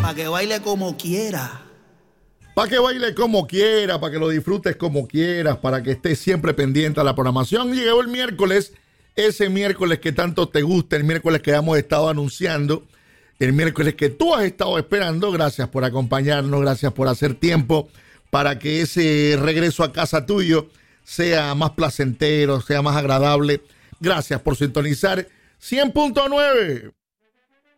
Para que baile como quiera. Para que baile como quiera, para que lo disfrutes como quieras, para que estés siempre pendiente a la programación. Llegó el miércoles, ese miércoles que tanto te gusta, el miércoles que hemos estado anunciando, el miércoles que tú has estado esperando. Gracias por acompañarnos, gracias por hacer tiempo para que ese regreso a casa tuyo sea más placentero, sea más agradable. Gracias por sintonizar 100.9.